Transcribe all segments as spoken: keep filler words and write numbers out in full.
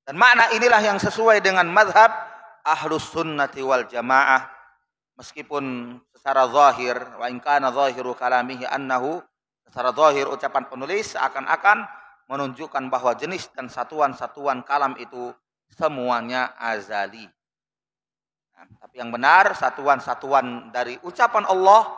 Dan makna inilah yang sesuai dengan madhab Ahlus Sunnati wal Jamaah. Meskipun secara zahir, wa in kana zahiru kalamihi annahu, secara zahir ucapan penulis seakan-akan menunjukkan bahwa jenis dan satuan-satuan kalam itu semuanya azali. Nah, tapi yang benar satuan-satuan dari ucapan Allah,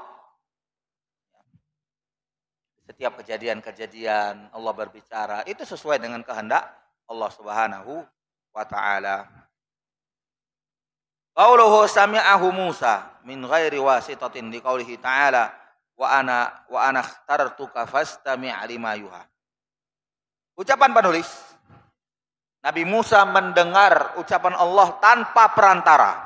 setiap kejadian-kejadian Allah berbicara itu sesuai dengan kehendak Allah Subhanahu wa taala. Qauluhu sami'ahu Musa min ghairi wasitatin liqaulihi ta'ala wa ana wa ana ikhtartuka fastami' lima yuha. Ucapan penulis, Nabi Musa mendengar ucapan Allah tanpa perantara.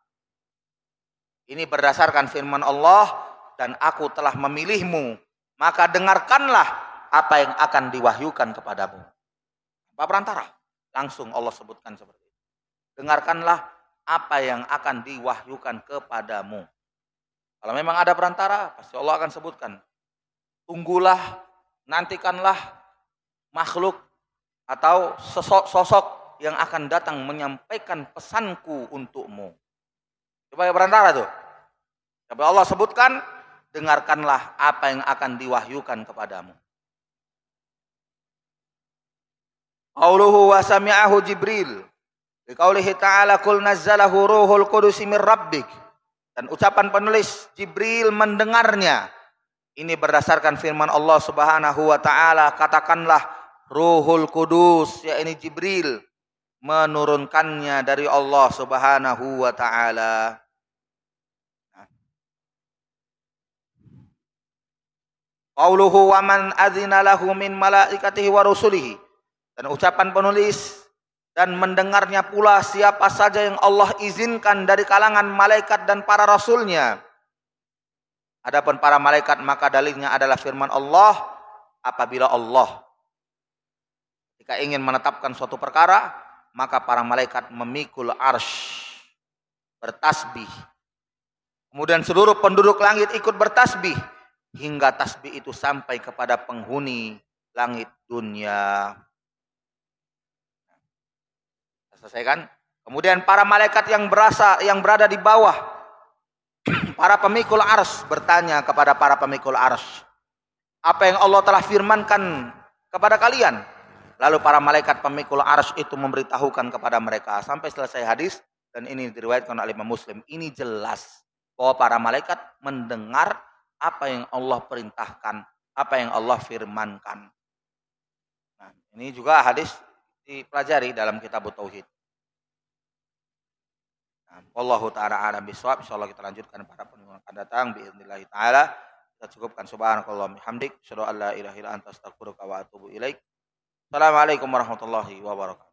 Ini berdasarkan firman Allah, dan aku telah memilihmu, maka dengarkanlah apa yang akan diwahyukan kepadamu. Tanpa perantara, langsung Allah sebutkan seperti itu. Dengarkanlah apa yang akan diwahyukan kepadamu. Kalau memang ada perantara, pasti Allah akan sebutkan. Tunggulah, nantikanlah makhluk atau sosok-sosok yang akan datang menyampaikan pesanku untukmu. Coba perantara tuh. Tapi Allah sebutkan, dengarkanlah apa yang akan diwahyukan kepadamu. Qauluhu wa sami'ahu Jibril. Biqaulihi ta'ala qul nazzalahu ruhul qudus mir rabbik. Dan ucapan penulis, Jibril mendengarnya. Ini berdasarkan firman Allah Subhanahu wa taala, katakanlah Ruhul Qudus, yakni Jibril, menurunkannya dari Allah Subhanahu wa taala. Qauluhu wa man adzina lahu min malaikatihi wa rusulihi. Dan ucapan penulis, dan mendengarnya pula siapa saja yang Allah izinkan dari kalangan malaikat dan para rasulnya. Adapun para malaikat maka dalilnya adalah firman Allah, apabila Allah jika ingin menetapkan suatu perkara, maka para malaikat memikul arsy, bertasbih. Kemudian seluruh penduduk langit ikut bertasbih, hingga tasbih itu sampai kepada penghuni langit dunia. Selesaikan. Kemudian para malaikat yang berasa yang berada di bawah, para pemikul arsy bertanya kepada para pemikul arsy, apa yang Allah telah firmankan kepada kalian? Lalu para malaikat pemikul arsy itu memberitahukan kepada mereka sampai selesai hadis, dan ini diriwayatkan oleh Imam Muslim. Ini jelas bahwa para malaikat mendengar apa yang Allah perintahkan, apa yang Allah firmankan. Nah, ini juga hadis dipelajari dalam kitab Tauhid. Nah, wallahu ta'ala a'lam bishawab. Insyaallah kita lanjutkan pada pertemuan akan datang biidznillah taala. Kita cukupkan subhanakallahumma hamdik, asyhadu an la ilaha illa anta astaghfiruka wa atubu ilaik. Assalamualaikum warahmatullahi wabarakatuh.